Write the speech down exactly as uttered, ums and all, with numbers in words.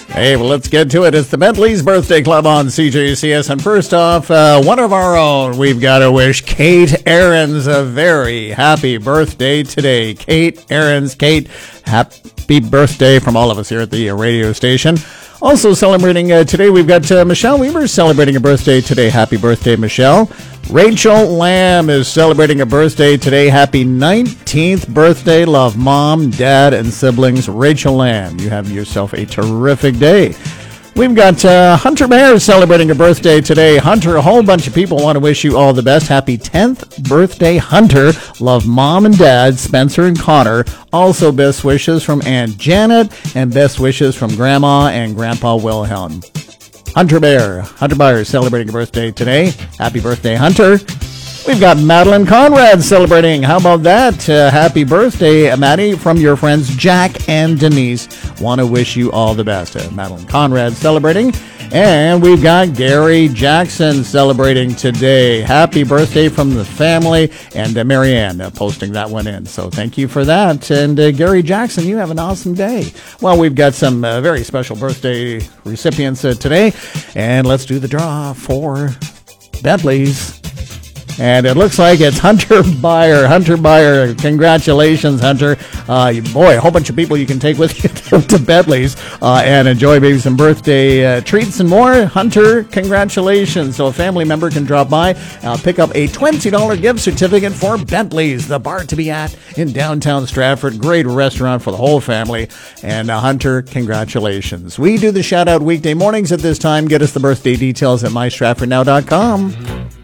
Hey, well, let's get to it. It's the Bentley's Birthday Club on C J C S. And first off, uh, one of our own, we've got to wish Kate Ahrens a very happy birthday today. Kate Ahrens. Kate, happy birthday from all of us here at the radio station. Also celebrating uh, today, we've got uh, Michelle Weaver celebrating a birthday today. Happy birthday, Michelle. Rachel Lamb is celebrating a birthday today. Happy nineteenth birthday. Love mom, dad, and siblings. Rachel Lamb, you have yourself a terrific day. We've got uh, Hunter Mayer celebrating a birthday today. Hunter, a whole bunch of people want to wish you all the best. Happy tenth birthday, Hunter. Love mom and dad, Spencer and Connor. Also best wishes from Aunt Janet and best wishes from Grandma and Grandpa Wilhelm. Hunter Bear. Hunter Bear celebrating a birthday today. Happy birthday, Hunter. We've got Madeline Conrad celebrating. How about that? Uh, happy birthday, Maddie, from your friends Jack and Denise. Want to wish you all the best. Uh, Madeline Conrad celebrating. And we've got Gary Jackson celebrating today. Happy birthday from the family. And uh, Marianne uh, posting that one in. So thank you for that. And uh, Gary Jackson, you have an awesome day. Well, we've got some uh, very special birthday recipients uh, today. And let's do the draw for Bentley's. And it looks like it's Hunter Beyer. Hunter Beyer, congratulations, Hunter. Uh, boy, a whole bunch of people you can take with you to Bentley's uh, and enjoy maybe some birthday uh, treats and more. Hunter, congratulations. So a family member can drop by, uh, pick up a twenty dollars gift certificate for Bentley's, the bar to be at in downtown Stratford. Great restaurant for the whole family. And uh, Hunter, congratulations. We do the shout-out weekday mornings at this time. Get us the birthday details at my stratford now dot com.